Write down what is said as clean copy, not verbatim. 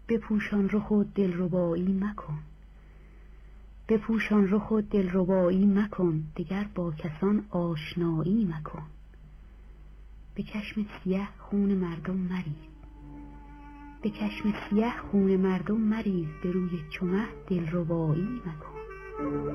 بپوشان رخ و دلربایی مکن، بپوشان رخ و دلربایی مکن، دگر با کسان آشنایی مکن. به چشم سیه خون مردم مریز، به چشم سیه خون مردم مریز، به روی چو مه دلربایی مکن.